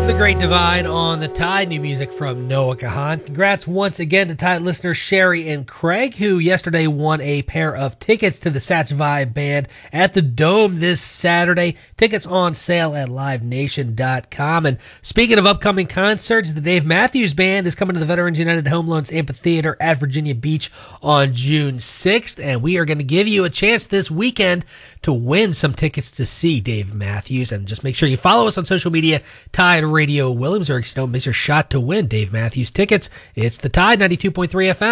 The Great Divide on the Tide. New music from Noah Kahan. Congrats once again to Tide listeners Sherry and Craig, who yesterday won a pair of tickets to the Satch Vibe Band at the Dome this Saturday. Tickets on sale at livenation.com. And speaking of upcoming concerts, the Dave Matthews Band is coming to the Veterans United Home Loans Amphitheater at Virginia Beach on June 6th. And we are going to give you a chance this weekend to win some tickets to see Dave Matthews. And just make sure you follow us on social media, Tide Radio Williams, or don't miss your shot to win Dave Matthews tickets. It's the Tide 92.3 FM.